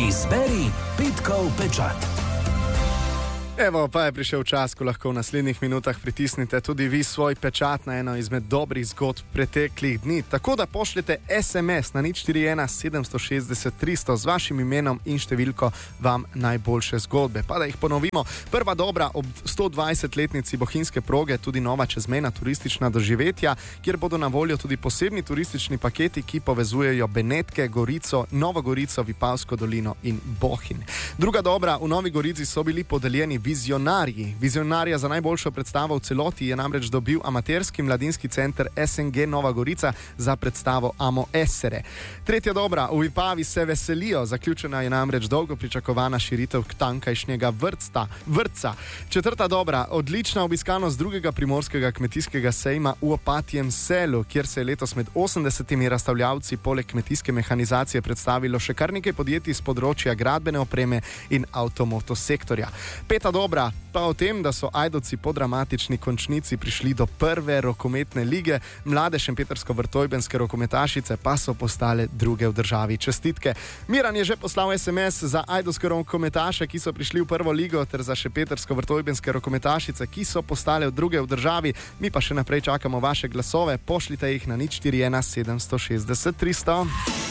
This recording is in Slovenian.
Izberi petkov pečat. Evo, pa je prišel čas, ko lahko v naslednjih minutah pritisnite tudi vi svoj pečat na eno izmed dobrih zgodb preteklih dni. Tako da pošljete SMS na 041 760 300 z vašim imenom in številko vam najboljše zgodbe. Pa da jih ponovimo. Prva dobra ob 120-letnici bohinjske proge, tudi nova čezmejna turistična doživetja, kjer bodo na voljo tudi posebni turistični paketi, ki povezujejo Benetke, Gorico, Novo Gorico, Vipavsko dolino in Bohinj. Druga dobra, v Novi Gorici so bili podeljeni vizionarji. Vizionarja za najboljšo predstavo v celoti je namreč dobil amaterski mladinski center SNG Nova Gorica za predstavo Amo Esere. Tretja dobra, v Vipavi se veselijo, zaključena je namreč dolgo pričakovana širitev tankajšnjega vrtca. Četrta dobra, odlična obiskanost drugega primorskega kmetijskega sejma v Opatjem selu, kjer se je letos med 80 razstavljavci poleg kmetijske mehanizacije predstavilo še kar nekaj podjetij z področja gradbene opreme in avtomotosektorja. Peta dobra pa o tem, da so Ajdovci po dramatični končnici prišli do prve rokometne lige, mlade šempetrsko-vrtojbenske rokometašice pa so postale druge v državi. Čestitke. Miran je že poslal SMS za ajdovske rokometaše, ki so prišli v prvo ligo, ter za šempetrsko-vrtojbenske rokometašice, ki so postale druge v državi. Mi pa še naprej čakamo vaše glasove. Pošljite jih na 041 760 300.